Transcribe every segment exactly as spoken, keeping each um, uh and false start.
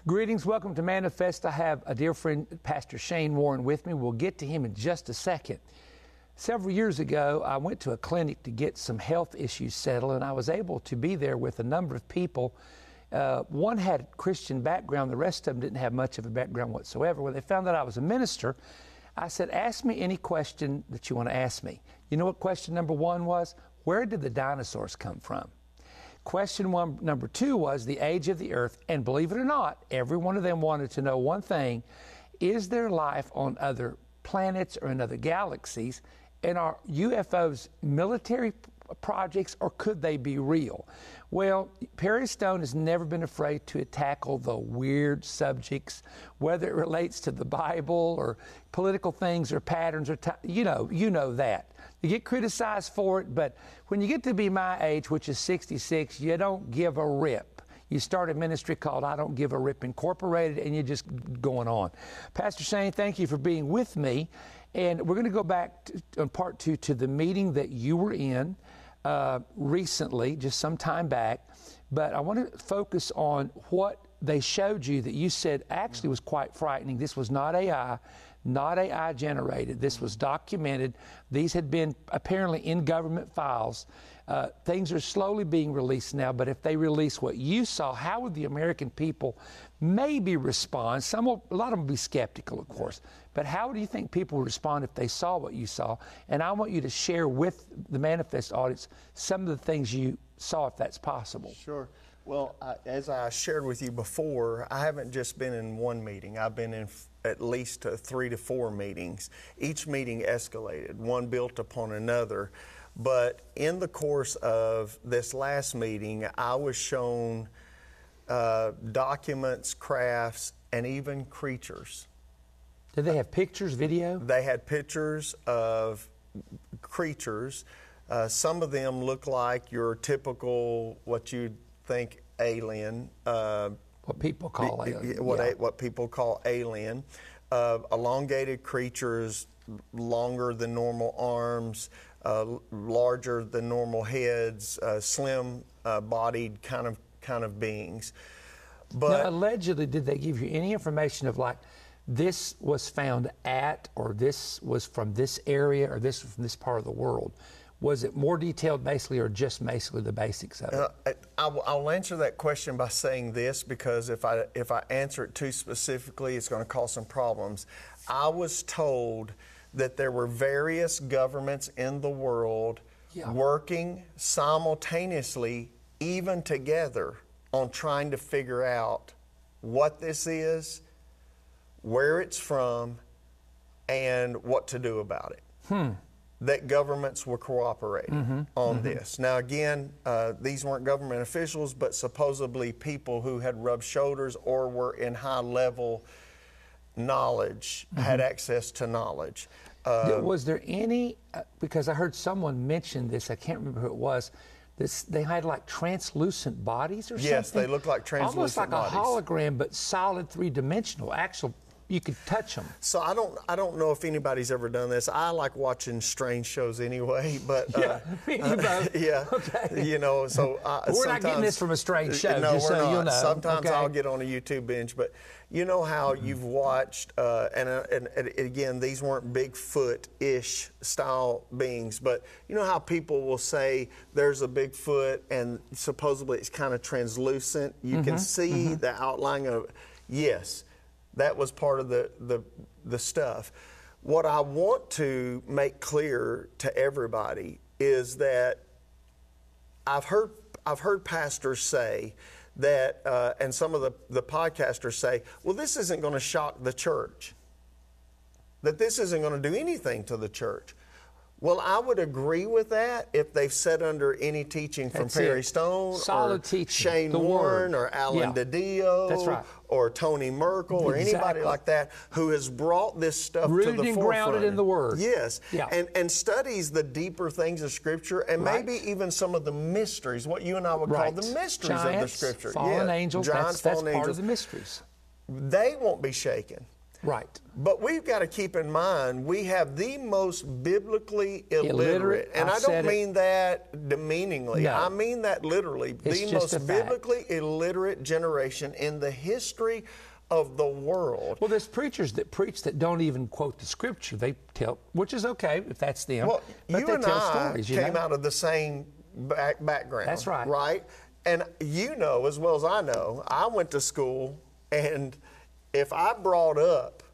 Greetings, welcome to Manifest. I have a dear friend, Pastor Shane Warren, with me. We'll get to him in just a second. Several years ago, I went to a clinic to get some health issues settled, and I was able to be there with a number of people. Uh, one had a Christian background, the rest of them didn't have much of a background whatsoever. When they found out I was a minister, I said, ask me any question that you want to ask me. You know what question number one was? Where did the dinosaurs come from? Question one, number two was the age of the earth, and believe it or not, every one of them wanted to know one thing: is there life on other planets or in other galaxies? And are U F Os military projects, or could they be real? Well, Perry Stone has never been afraid to tackle the weird subjects, whether it relates to the Bible or political things or patterns, or you know, you know that. You get criticized for it, but when you get to be my age, which is sixty-six, you don't give a rip. You start a ministry called I Don't Give a Rip Incorporated, and you're just going on. Pastor Shane, thank you for being with me. And we're going to go back to, on part two to the meeting that you were in uh, recently, just some time back. But I want to focus on what they showed you that you said actually was quite frightening. This was not A I. Not A I generated. This was documented. These had been apparently in government files. Uh, things are slowly being released now, but if they release what you saw, how would the American people maybe respond? Some will, a lot of them will be skeptical, of course, but how do you think people would respond if they saw what you saw? And I want you to share with the Manifest audience some of the things you saw, if that's possible. Sure. Well, I, as I shared with you before, I haven't just been in one meeting. I've been in f- at least uh, three to four meetings. Each meeting escalated, one built upon another. But in the course of this last meeting, I was shown uh, documents, crafts, and even creatures. Did they have pictures, video? They had pictures of creatures. Uh, some of them look like your typical, what you'd think alien. Uh, what people call alien. What, yeah. a, what people call alien. Uh, elongated creatures, longer than normal arms, uh, larger than normal heads, uh, slim uh, bodied kind of kind of beings. But now, allegedly, did they give you any information of like, this was found at, or this was from this area, or this was from this part of the world? Was it more detailed, basically, or just basically the basics of it? Uh, I, I'll answer that question by saying this, because if I if I answer it too specifically, it's going to cause some problems. I was told that there were various governments in the world yeah. working simultaneously, even together, on trying to figure out what this is, where it's from, and what to do about it. Hmm. That governments were cooperating mm-hmm, on mm-hmm. this. Now, again, uh, these weren't government officials, but supposedly people who had rubbed shoulders or were in high-level knowledge, mm-hmm. had access to knowledge. Uh, was there any, uh, because I heard someone mention this, I can't remember who it was, this, they had like translucent bodies or yes, something? Yes, they look like translucent bodies. Almost like a hologram, but solid three-dimensional, actual. You could touch them. So I don't, I don't know if anybody's ever done this. I like watching strange shows anyway, but uh, yeah, you both. yeah, okay. You know. So uh, we're not getting this from a strange show. No, just we're so not. You'll know. Sometimes okay. I'll get on a YouTube binge, but you know how mm-hmm. you've watched, uh, and, uh, and, and again, these weren't Bigfoot-ish style beings, but you know how people will say there's a Bigfoot, and supposedly it's kind of translucent. You mm-hmm. can see mm-hmm. the outline of. Yes. That was part of the, the the stuff. What I want to make clear to everybody is that I've heard I've heard pastors say that, uh, and some of the, the podcasters say, well, this isn't going to shock the church. That this isn't going to do anything to the church. Well, I would agree with that if they've sat under any teaching from That's Perry it. Stone Solid or teaching. Shane The Warren word. or Alan Yeah. DiDio That's right. or Tony Merkel or Exactly. anybody like that who has brought this stuff Rooted to the and forefront. grounded in the Word. Yes, yeah. and, and studies the deeper things of Scripture and right. maybe even some of the mysteries, what you and I would right. call the mysteries Giants, of the Scripture. fallen yeah. angels, Giants, that's, that's fallen part angels. of the mysteries. They won't be shaken. Right. But we've got to keep in mind we have the most biblically illiterate, Illiterate, and I've I said don't it. mean that demeaningly. No. I mean that literally. It's the just a most fact. biblically illiterate generation in the history of the world. Well, there's preachers that preach that don't even quote the scripture. They tell, which is okay if that's them. Well, but you they and tell I stories. You came know? out of the same back, background. That's right. Right? And you know as well as I know, I went to school, and if I brought up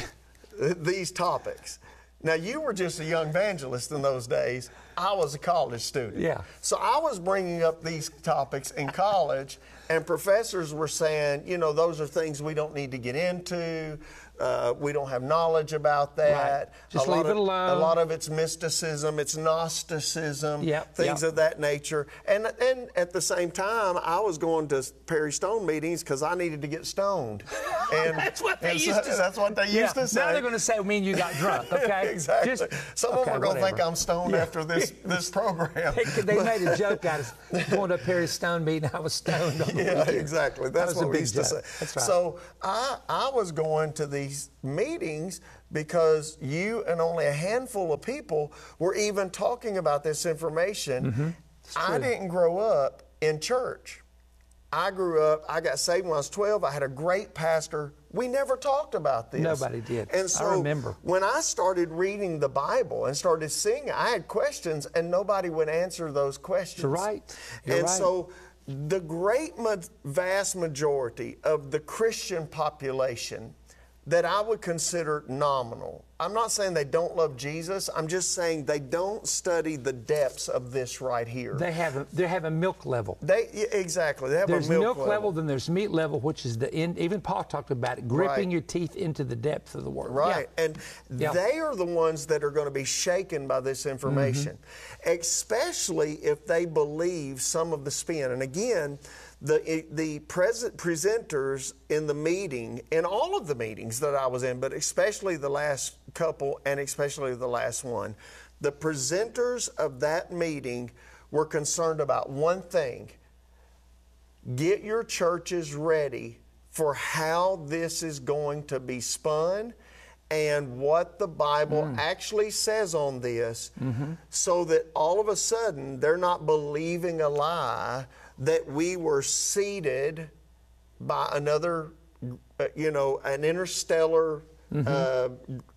these topics, now you were just a young evangelist in those days. I was a college student. Yeah. So I was bringing up these topics in college, and professors were saying, you know, those are things we don't need to get into. Uh, we don't have knowledge about that. Right. Just a lot leave of, it alone. A lot of it's mysticism, it's Gnosticism, Yep, things yep. of that nature. And and at the same time, I was going to Perry Stone meetings because I needed to get stoned. And That's what they and used so, to say. That's what they used Yeah. to say. Now they're going to say, me and you got drunk, okay? Exactly. Just, Some of okay, them are going to think whatever. I'm stoned Yeah. after this this program. They, they made a joke out of going to Perry Stone meeting. I was stoned on the Yeah, weekend. exactly. That That's was a what we big used joke. to say. That's right. So I, I was going to these meetings because you and only a handful of people were even talking about this information. Mm-hmm. I didn't grow up in church. I grew up, I got saved when I was twelve. I had a great pastor. We never talked about this. Nobody did. And I so remember. when I started reading the Bible and started seeing, I had questions and nobody would answer those questions. You're right. You're and right. so the great ma- vast majority of the Christian population that I would consider nominal. I'm not saying they don't love Jesus. I'm just saying they don't study the depths of this right here. They have a, they have a milk level. They yeah, exactly. They have There's a milk, milk, level. level. then there's meat level, which is the end. Even Paul talked about it, gripping Right. your teeth into the depth of the word. Right. Yeah. And Yeah. they are the ones that are going to be shaken by this information, Mm-hmm. especially if they believe some of the spin. And again, the the present presenters in the meeting, in all of the meetings that I was in, but especially the last couple and especially the last one, the presenters of that meeting were concerned about one thing: get your churches ready for how this is going to be spun and what the Bible Mm. actually says on this, Mm-hmm. so that all of a sudden they're not believing a lie that we were seeded by another, uh, you know, an interstellar uh,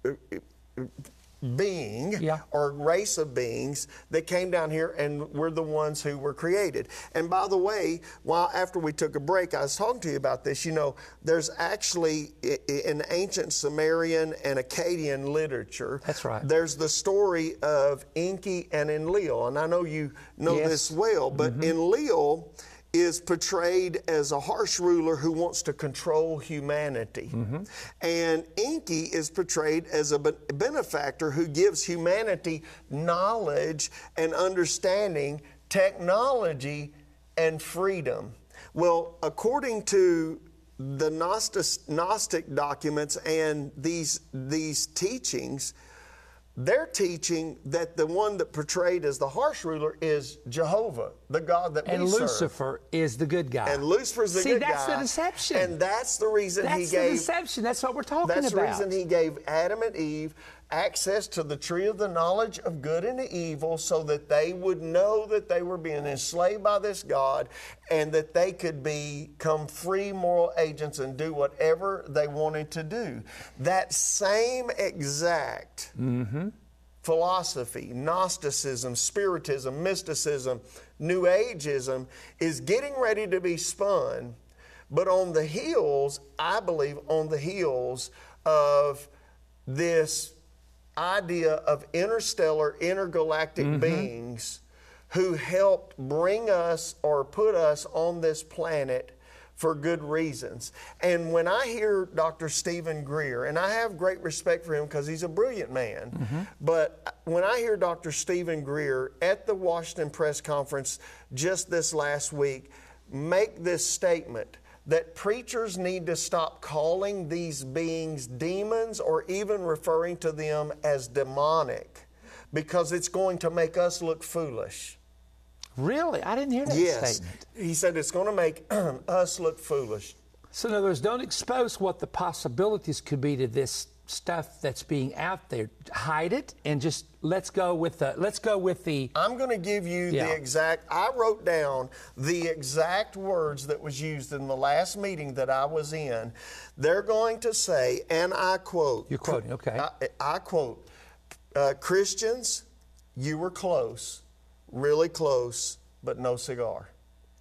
being Yeah. or race of beings that came down here, and we're the ones who were created. And by the way, while after we took a break, I was talking to you about this. You know, there's actually i- i- in ancient Sumerian and Akkadian literature. That's right. There's the story of Enki and Enlil, and I know you know Yes. this well, but Enlil is portrayed as a harsh ruler who wants to control humanity. And Enki is portrayed as a be- benefactor who gives humanity knowledge and understanding, technology, and freedom. Well, according to the Gnostic, Gnostic documents and these, these teachings, they're teaching that the one that portrayed as the harsh ruler is Jehovah, the God that And we serve. Lucifer is the good guy. And Lucifer's the See, good that's guy. the deception. And that's the reason That's he the gave. deception. That's what we're talking That's the about. reason he gave Adam and Eve access to the tree of the knowledge of good and evil, so that they would know that they were being enslaved by this God, and that they could become free moral agents and do whatever they wanted to do. That same exact philosophy, Gnosticism, Spiritism, mysticism, New Ageism is getting ready to be spun, but on the heels, I believe, on the heels of this idea of interstellar, intergalactic beings who helped bring us or put us on this planet for good reasons. And when I hear Doctor Stephen Greer, and I have great respect for him because he's a brilliant man, but when I hear Doctor Stephen Greer at the Washington press conference just this last week make this statement, that preachers need to stop calling these beings demons or even referring to them as demonic, because it's going to make us look foolish. Really? I didn't hear that Yes. statement. He said it's going to make us look foolish. So in other words, don't expose what the possibilities could be to this stuff that's being out there. Hide it and just let's go with the let's go with the I'm going to give you yeah. the exact I wrote down the exact words that was used in the last meeting that I was in. They're going to say, and I quote, You're quoting, okay. I, I quote, uh, Christians, you were close, really close, but no cigar.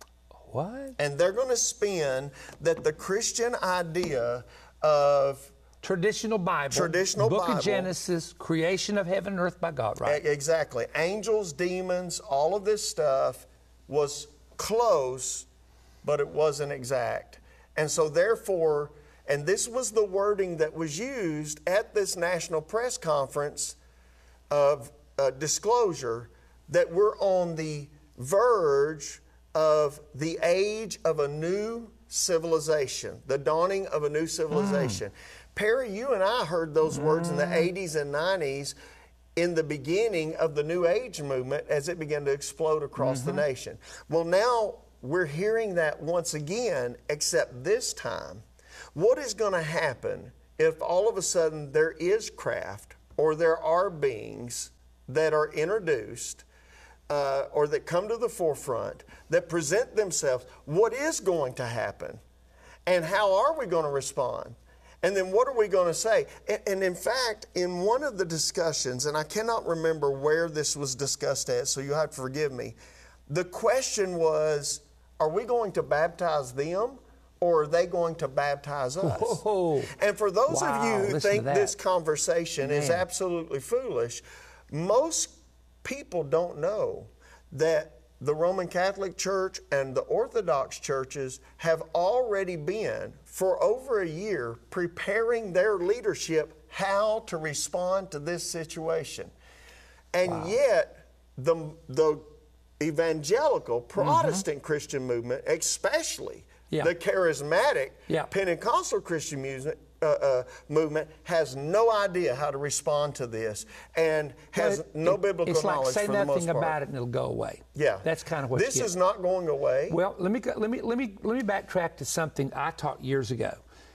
What? And they're going to spin that the Christian idea of Traditional Bible, Traditional Book Bible. of Genesis, creation of heaven and earth by God, right? E- Exactly. Angels, demons, all of this stuff was close, but it wasn't exact. And so therefore, and this was the wording that was used at this national press conference of uh, disclosure, that we're on the verge of the age of a new civilization, the dawning of a new civilization. Mm. Perry, you and I heard those words mm. in the eighties and nineties in the beginning of the New Age movement as it began to explode across mm-hmm. the nation. Well, now we're hearing that once again, except this time. What is going to happen if all of a sudden there is craft or there are beings that are introduced uh, or that come to the forefront, that present themselves? What is going to happen? And how are we going to respond? And then what are we going to say? And, and in fact, in one of the discussions, and I cannot remember where this was discussed at, so you'll have to forgive me, the question was, are we going to baptize them or are they going to baptize us? Whoa. And for those wow. of you who Listen think this conversation Man. is absolutely foolish, most people don't know that the Roman Catholic Church and the Orthodox churches have already been, for over a year, preparing their leadership how to respond to this situation. And wow. yet, the, the evangelical Protestant mm-hmm. Christian movement, especially yeah. the charismatic yeah. Pentecostal Christian music, Uh, uh, movement, has no idea how to respond to this and has it, no it, biblical it's like knowledge say for the most nothing part. about it and it'll go away. Yeah, that's kind of what this is not going away. Well, let me go, let me let me let me backtrack to something I taught years ago.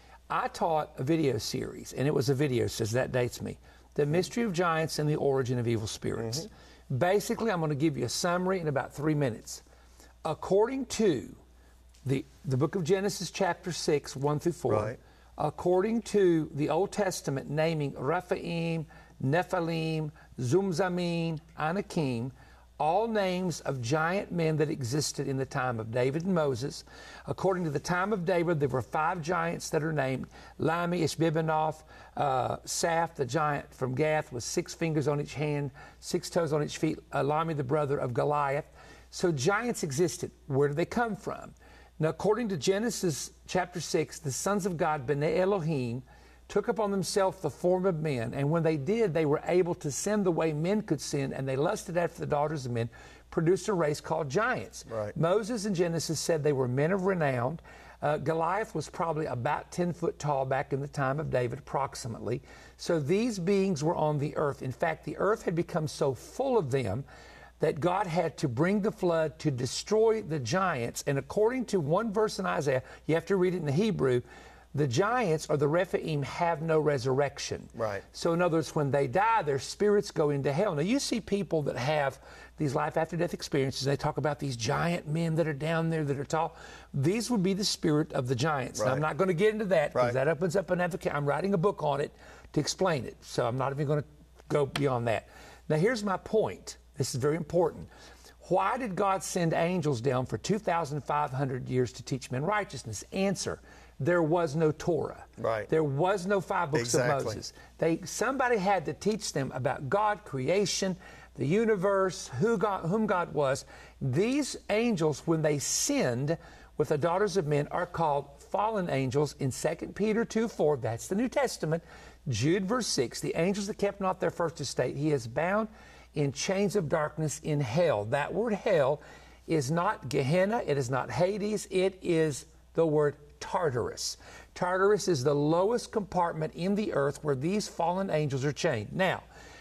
I taught a video series, and it was a video says that dates me. The Mystery of Giants and the Origin of Evil Spirits. Mm-hmm. Basically, I'm going to give you a summary in about three minutes. According to the the book of Genesis, chapter six, one through four. Right. According to the Old Testament, naming Rephaim, Nephilim, Zumzamin, Anakim, all names of giant men that existed in the time of David and Moses. According to the time of David, there were five giants that are named: Lami, Ishbibenoth, uh, Saph, the giant from Gath, with six fingers on each hand, six toes on each feet, uh, Lami, the brother of Goliath. So giants existed. Where did they come from? Now, according to Genesis chapter six, the sons of God, B'nai Elohim, took upon themselves the form of men, and when they did, they were able to sin the way men could sin, and they lusted after the daughters of men, produced a race called giants. Right. Moses in Genesis said they were men of renown. Uh, Goliath was probably about ten foot tall back in the time of David, approximately. So these beings were on the earth. In fact, the earth had become so full of them that God had to bring the flood to destroy the giants. And according to one verse in Isaiah, you have to read it in the Hebrew, the giants, or the Rephaim, have no resurrection. Right. So in other words, when they die, their spirits go into hell. Now, you see people that have these life-after-death experiences. They talk about these giant men that are down there that are tall. These would be the spirit of the giants. Right. Now, I'm not going to get into that because right. that opens up an advocate. I'm writing a book on it to explain it. So I'm not even going to go beyond that. Now, here's my point. This is very important. Why did God send angels down for two thousand five hundred years to teach men righteousness? Answer, there was no Torah. Right. There was no five books exactly. of Moses. They, somebody had to teach them about God, creation, the universe, who God, whom God was. These angels, when they sinned with the daughters of men, are called fallen angels in Second Peter two four. That's the New Testament. Jude verse six, the angels that kept not their first estate, he is bound in chains of darkness in hell. That word hell is not Gehenna, it is not Hades, it is the word Tartarus. Tartarus is the lowest compartment in the earth where these fallen angels are chained. Now,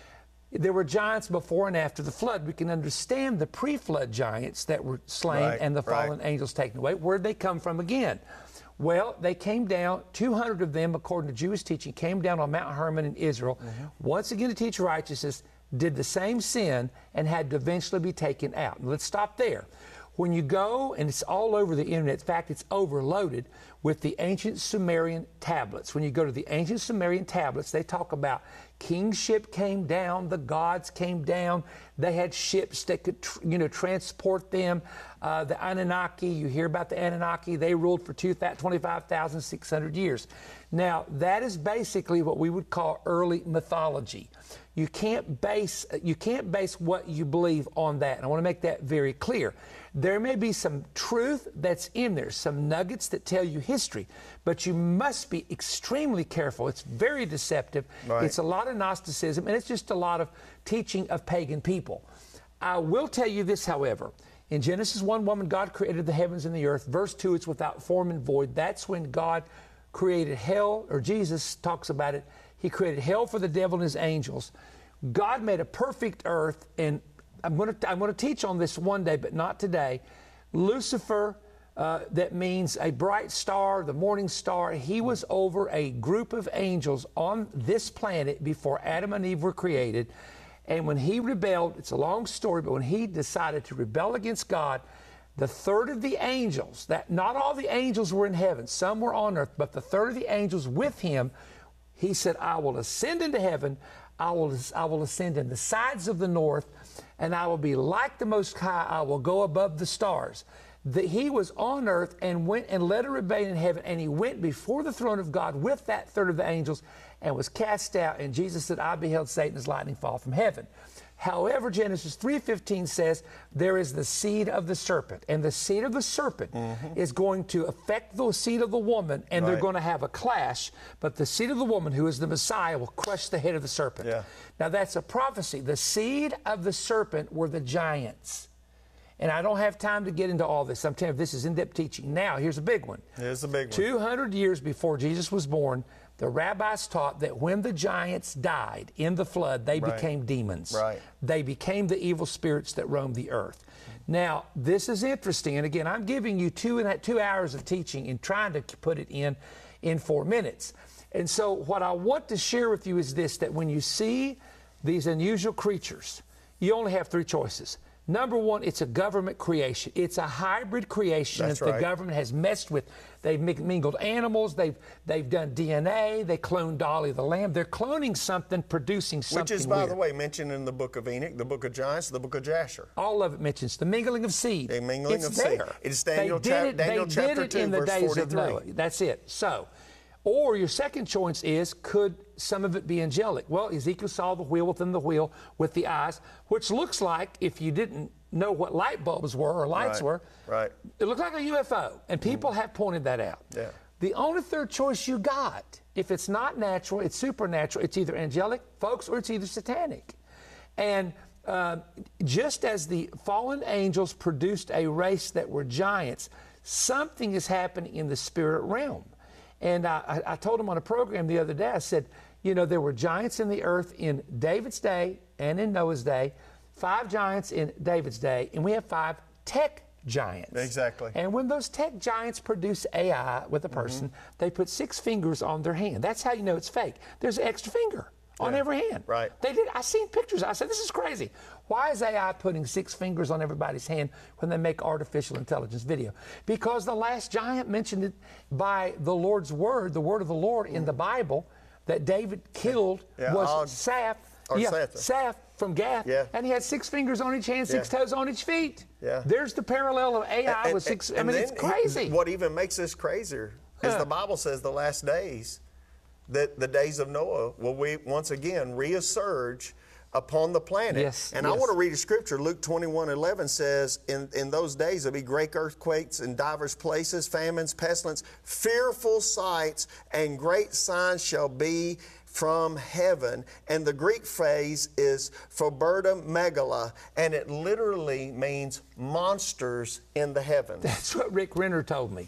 there were giants before and after the flood. We can understand the pre-flood giants that were slain Right, and the fallen right. angels taken away. Where'd they come from again? Well, they came down, two hundred of them, according to Jewish teaching, came down on Mount Hermon in Israel, mm-hmm. once again to teach righteousness, did the same sin, and had to eventually be taken out. And let's stop there. When you go, and it's all over the internet, in fact, it's overloaded with the ancient Sumerian tablets. When you go to the ancient Sumerian tablets, they talk about kingship came down, the gods came down, they had ships that could, tr- you know, transport them. Uh, the Anunnaki, you hear about the Anunnaki, they ruled for twenty-five thousand six hundred years. Now, that is basically what we would call early mythology. You can't base you can't base what you believe on that. And I want to make that very clear. There may be some truth that's in there, some nuggets that tell you history, but you must be extremely careful. It's very deceptive. Right. It's a lot of Gnosticism, and it's just a lot of teaching of pagan people. I will tell you this, however. In Genesis one one, when God created the heavens and the earth, verse two, it's without form and void. That's when God created hell, or Jesus talks about it. He created hell for the devil and his angels. God made a perfect earth, and I'm going to I'm going to teach on this one day, but not today. Lucifer, uh, that means a bright star, the morning star. He was over a group of angels on this planet before Adam and Eve were created. And when he rebelled, it's a long story, but when he decided to rebel against God, the third of the angels, that not all the angels were in heaven, some were on earth, but the third of the angels with him, he said, I will ascend into heaven, I will, I will ascend in the sides of the north, and I will be like the Most High, I will go above the stars. That he was on earth and went and led a rebellion in heaven, and he went before the throne of God with that third of the angels and was cast out. And Jesus said, I beheld Satan as lightning fall from heaven. However, Genesis three fifteen says there is the seed of the serpent, and the seed of the serpent mm-hmm. is going to affect the seed of the woman, and right. they're going to have a clash, but the seed of the woman, who is the Messiah, will crush the head of the serpent. Yeah. Now, that's a prophecy. The seed of the serpent were the giants. And I don't have time to get into all this. I'm telling you, this is in-depth teaching. Now, here's a big one. Here's a big one. two hundred years before Jesus was born, the rabbis taught that when the giants died in the flood, they right. became demons. Right. They became the evil spirits that roamed the earth. Now, this is interesting. And again, I'm giving you two and two hours of teaching and trying to put it in in four minutes. And so what I want to share with you is this, that when you see these unusual creatures, you only have three choices. Number one, it's a government creation. It's a hybrid creation That's that right. the government has messed with. They've mingled animals. They've they've done D N A. They cloned Dolly the lamb. They're cloning something, producing something Which is, by weird. the way, mentioned in the book of Enoch, the book of Giants, the book of Jasher. All of it mentions the mingling of seed. The mingling it's of there. seed. It's Daniel, they chap- did it, Daniel they chapter did it two, in the verse days forty-three. of Noah. That's it. So, or your second choice is, could some of it be angelic? Well, Ezekiel saw the wheel within the wheel with the eyes, which looks like, if you didn't know what light bulbs were or lights right, were, right. it looked like a U F O, and people mm. have pointed that out. Yeah. The only third choice you got, if it's not natural, it's supernatural, it's either angelic, folks, or it's either satanic. And uh, just as the fallen angels produced a race that were giants, something is happening in the spirit realm. And I, I told them on a program the other day, I said, you know, there were giants in the earth in David's day and in Noah's day, five giants in David's day, and we have five tech giants. Exactly. And when those tech giants produce A I with a person, mm-hmm. they put six fingers on their hand. That's how you know it's fake. There's an extra finger on yeah. every hand. Right. They did. I seen pictures. I said, this is crazy. Why is A I putting six fingers on everybody's hand when they make artificial intelligence video? Because the last giant mentioned it by the Lord's word, the word of the Lord mm. in the Bible, that David killed yeah, was Og, Saph. Or yeah, Seth. Saph from Gath. Yeah. And he had six fingers on each hand, six yeah. toes on each feet. Yeah. There's the parallel of A I and, with six. And, I mean, it's crazy. He, what even makes this crazier is huh. the Bible says the last days, that the days of Noah will we once again resurge upon the planet. Yes, and yes. I want to read a scripture. Luke twenty-one eleven says, in, in those days there'll be great earthquakes in divers places, famines, pestilence, fearful sights, and great signs shall be from heaven. And the Greek phrase is phoberta megala, and it literally means monsters in the heavens. That's what Rick Renner told me.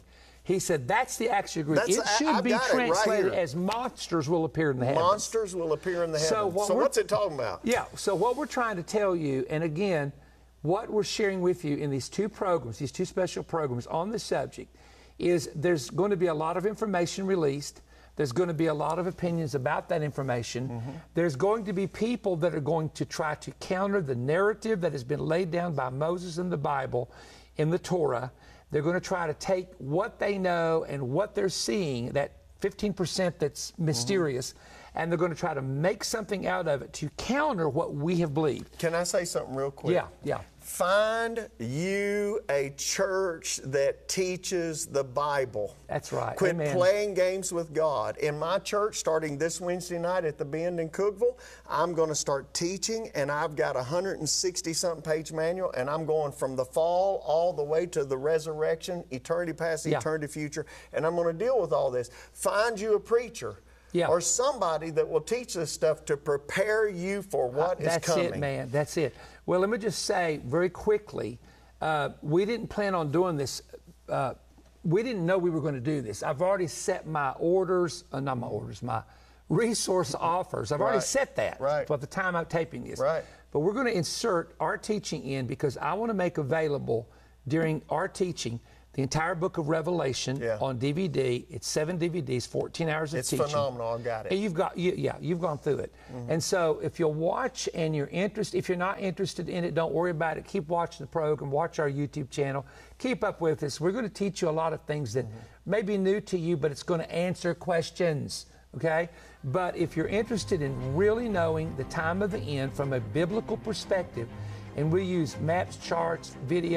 He said that's the actual Greek. That's, it should I've be got it right translated here. as monsters will appear in the heavens. Monsters will appear in the heavens. So, what so we're- what's it talking about? Yeah, so what we're trying to tell you, and again, what we're sharing with you in these two programs, these two special programs on the subject, is there's going to be a lot of information released. There's going to be a lot of opinions about that information. Mm-hmm. There's going to be people that are going to try to counter the narrative that has been laid down by Moses in the Bible, in the Torah. They're going to try to take what they know and what they're seeing, that fifteen percent that's mysterious, mm-hmm. and they're going to try to make something out of it to counter what we have believed. Can I say something real quick? Yeah, yeah. Find you a church that teaches the Bible. That's right. Quit Amen. playing games with God. In my church, starting this Wednesday night at the Bend in Cookeville, I'm going to start teaching, and I've got a one hundred sixty something page manual, and I'm going from the fall all the way to the resurrection, eternity past, Yeah. eternity future, and I'm going to deal with all this. Find you a preacher. Yeah. Or somebody that will teach this stuff to prepare you for what is That's coming. it, man. That's it. Well, let me just say very quickly, uh, we didn't plan on doing this. Uh, we didn't know we were going to do this. I've already set my orders, uh, not my orders, my resource offers. I've already Right. set that Right. for the time I'm taping this. Right. But we're going to insert our teaching in because I want to make available during our teaching the entire book of Revelation Yeah. on D V D. It's seven D V Ds, fourteen hours of It's teaching. phenomenal. I got it. And you've got, you, yeah, you've gone through it. Mm-hmm. And so if you'll watch and you're interested, if you're not interested in it, don't worry about it. Keep watching the program, watch our YouTube channel, keep up with us. We're going to teach you a lot of things that mm-hmm. may be new to you, but it's going to answer questions, okay? But if you're interested in really knowing the time of the end from a biblical perspective, and we use maps, charts, video,